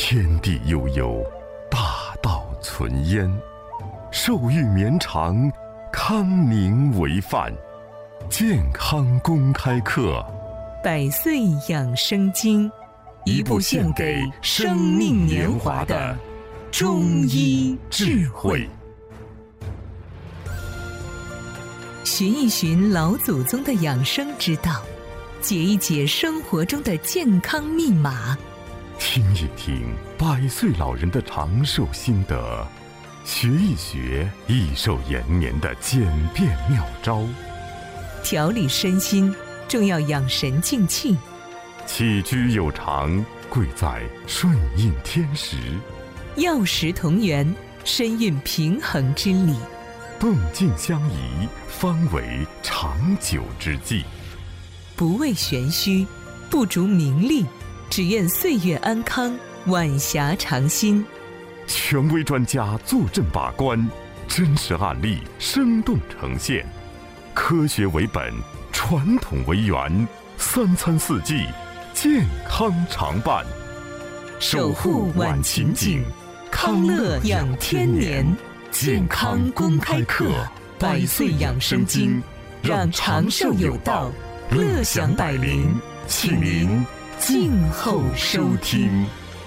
天地悠悠，大道存焉。寿欲绵长，康宁为范。健康公开课， 百岁养生经， 一部献给生命年华的中医智慧。 寻一寻老祖宗的养生之道，解一解生活中的健康密码， 听一听100岁老人的长寿心得，学一学益寿延年的简便妙招。 调理身心，重要养神静气。 起居有常，贵在顺应天时。 药食同源，身运平衡之理。 动静相宜，方为长久之计。 不为玄虚，不逐名利，只愿岁月安康，晚霞长新。 权威专家坐镇把关，真实案例生动呈现。科学为本，传统为源，3餐4季，健康常伴。 守护晚晴景，康乐养天年。健康公开课，100岁养生经，让长寿有道，乐享百龄。请您静候收听。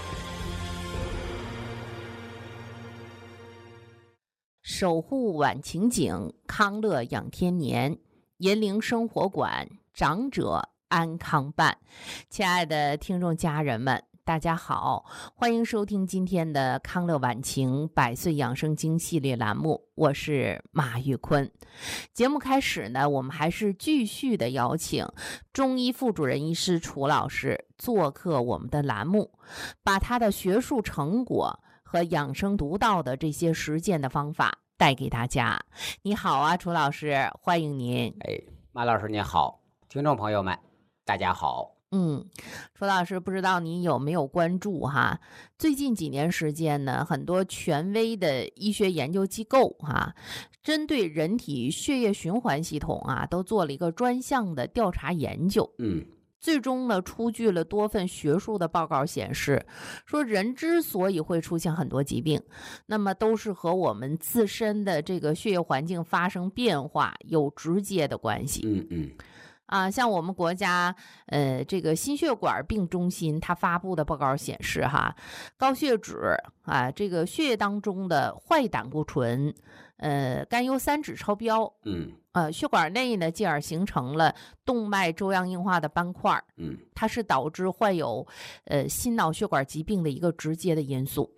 守护晚晴景，康乐养天年。银铃生活馆，长者安康伴。亲爱的听众家人们，大家好，欢迎收听今天的康乐晚晴100岁养生经系列栏目，我是马玉坤。节目开始呢，我们还是继续的邀请中医副主任医师楚老师做客我们的栏目，把他的学术成果和养生独到的这些实践的方法带给大家。你好啊，楚老师，欢迎您。 马老师您好，听众朋友们大家好。 楚老师，不知道你有没有关注哈？最近几年时间呢，很多权威的医学研究机构针对人体血液循环系统都做了一个专项的调查研究。最终呢，出具了多份学术的报告，显示说人之所以会出现很多疾病，那么都是和我们自身的这个血液环境发生变化有直接的关系。像我们国家这个心血管病中心它发布的报告显示高血脂这个血液当中的坏胆固醇甘油三酯超标，血管内呢进而形成了动脉粥样硬化的斑块，它是导致患有心脑血管疾病的一个直接的因素。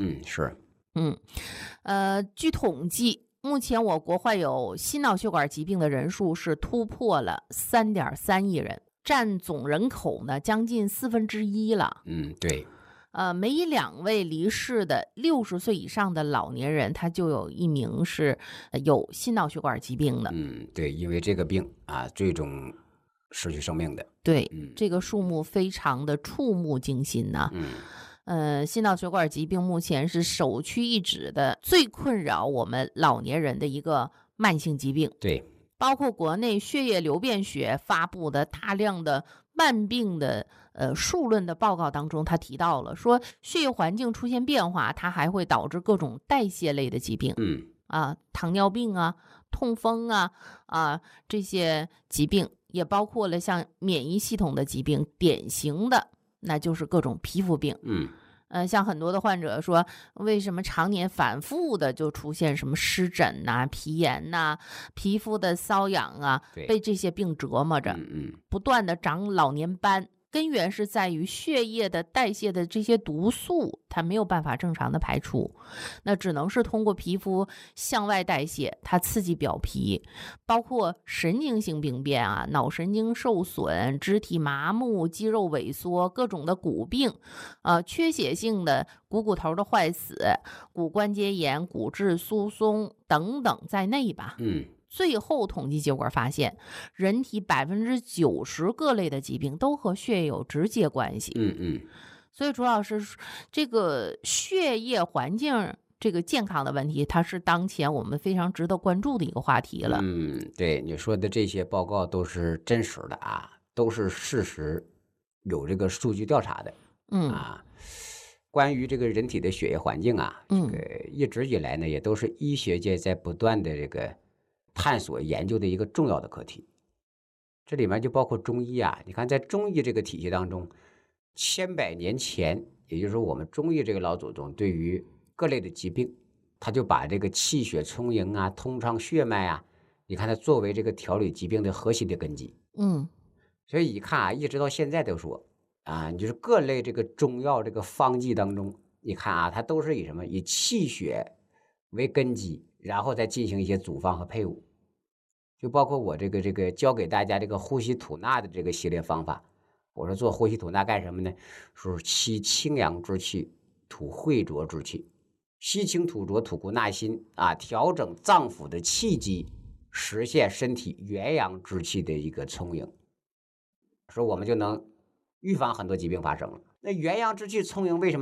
据统计，目前我国患有心脑血管疾病的人数是突破了3.3亿人，占总人口呢将近1/4了。 对。 每2位离世的60岁以上的老年人，他就有1名是有心脑血管疾病的。 对，因为这个病最终失去生命的。 对，这个数目非常的触目惊心呐。心脑血管疾病目前是首屈一指的最困扰我们老年人的一个慢性疾病。 对， 包括国内血液流变学发布的大量的慢病的数论的报告当中，他提到了说血液环境出现变化，它还会导致各种代谢类的疾病。糖尿病痛风这些疾病，也包括了像免疫系统的疾病，典型的那就是各种皮肤病。像很多的患者说，为什么常年反复的就出现什么湿疹皮炎皮肤的瘙痒被这些病折磨着，不断的长老年斑。根源是在于血液的代谢的这些毒素，它没有办法正常的排出，那只能是通过皮肤向外代谢，它刺激表皮，包括神经性病变脑神经受损、肢体麻木、肌肉萎缩、各种的骨病缺血性的骨头的坏死、骨关节炎、骨质疏松等等在内吧。最后统计结果发现，人体90%各类的疾病都和血液有直接关系。所以楚老师，这个血液环境这个健康的问题，它是当前我们非常值得关注的一个话题了。 对，你说的这些报告都是真实的都是事实，有这个数据调查的。 关于这个人体的血液环境啊，这个一直以来呢，也都是医学界在不断的这个探索研究的一个重要的课题。这里面就包括中医啊，你看在中医这个体系当中，千百年前，也就是说我们中医这个老祖宗对于各类的疾病，他就把这个气血充盈啊、通畅血脉啊，你看它作为这个调理疾病的核心的根基。所以一看啊，一直到现在都说啊，你就是各类这个中药这个方剂当中，你看啊，它都是以什么？以气血为根基，然后再进行一些组方和配伍。就包括我这个教给大家这个呼吸吐纳的这个系列方法，我说做呼吸吐纳干什么呢？说吸清阳之气，吐秽浊之气，吸清吐浊，吐故纳新啊，调整脏腑的气机，实现身体元阳之气的一个充盈。说我们就能预防很多疾病发生了。那元阳之气充盈为什么